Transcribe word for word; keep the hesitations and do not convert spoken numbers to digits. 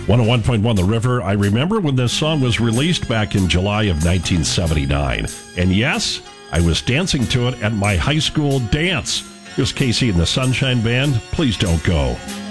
one oh one point one The River. I remember when this song was released back in July of nineteen seventy-nine. And yes, I was dancing to it at my high school dance. Here's Casey and the Sunshine Band. Please don't go.